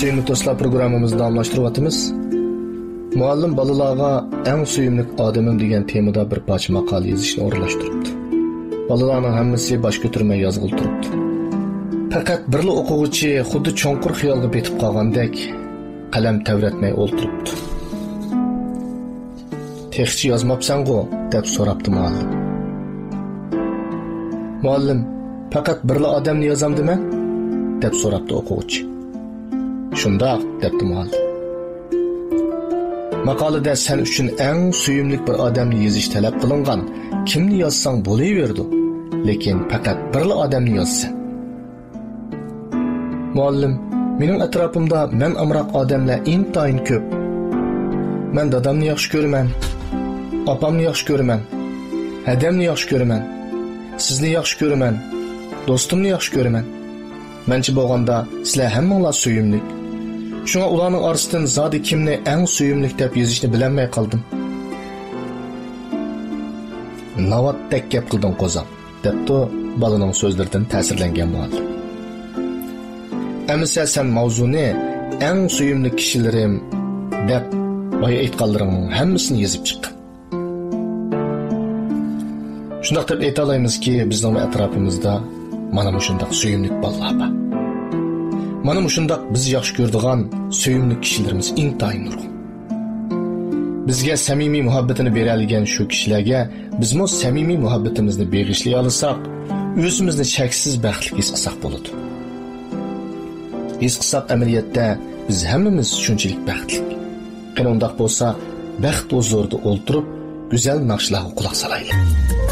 Sevimli dostlar, programımızı davamlaştırıyatımız. Muallim balalarga eng suyumlik adamım degan temada bir parcha maqola yozishni o'rinlashtiribdi. Balalarning hammasi bosh ko'tarmay yozg'il turibdi. Faqat birli o'quvchi xuddi cho'nqur xiyolga betib qolgandek qalam tavratmay o'ltiribdi. "Texchi yozmabsan-ku?" deb so'rabdi muallim. "Muallim, faqat birli odamni yozamdimi?" deb so'rabdi o'quvchi. "Shundoq", debdi muallim. Maqolada sen uchun eng suyumlik bir odamni yozish talab qilingan. Kimni yozsang bo'laverdi, lekin faqat birli odamni yozsan. Muallim, mening atrofimda men amroq odamlar intayin ko'p. Men dadamni yaxshi ko'raman, opamni yaxshi ko'raman, hadamni yaxshi ko'raman, sizni yaxshi ko'raman, do'stimni yaxshi ko'raman. Menchi bo'lganda sizlar hammanglar suyumlik. Shunga ularning orasidan zodi kimni eng suyumlik deb yozishni bilolmay qoldim. "Navatdek gap qilding qo'zam", debdi balaning so'zlaridan ta'sirlangan muallim. "Amisa sen mavzuni eng suyumlik kishilarim deb boya aytganlaringning hammasini yozib chiqqan. Shundoq deb ayta olamizki, bizning atrofimizda mana shundoq suyumlik bolalar bor. Mana shundoq biz yaxshi ko'radigan suyumli kishilarimiz intayin nurg'un. Bizga samimiy muhabbatini bera olgan shu kishilarga bizmo samimiy muhabbatimizni beg'ishlay olsak, o'zimizni cheksiz baxtli his qilsak bo'ladi. His qilsak amaliyotda biz hammamiz shunchalik baxtli. Qani undaq bo'lsa, baxt huzurida o'ltirib, go'zal naqshlarga quloq solaylik.